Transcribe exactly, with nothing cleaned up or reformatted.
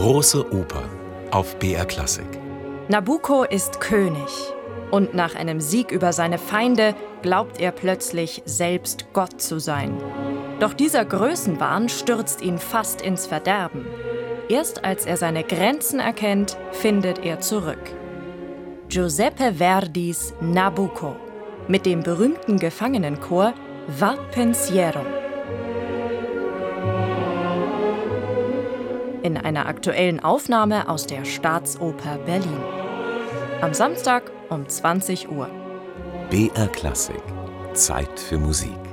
Große Oper auf B R Klassik. Nabucco ist König und nach einem Sieg über seine Feinde glaubt er plötzlich, selbst Gott zu sein. Doch dieser Größenwahn stürzt ihn fast ins Verderben. Erst als er seine Grenzen erkennt, findet er zurück. Giuseppe Verdis Nabucco mit dem berühmten Gefangenenchor Va Pensiero. In einer aktuellen Aufnahme aus der Staatsoper Berlin. Am Samstag um zwanzig Uhr. B R Klassik. Zeit für Musik.